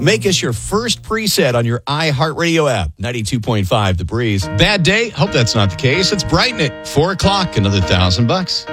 Make us your first preset on your iHeartRadio app. 92.5 The Breeze. Bad day? Hope that's not the case. Let's brighten it. 4 o'clock, another $1,000.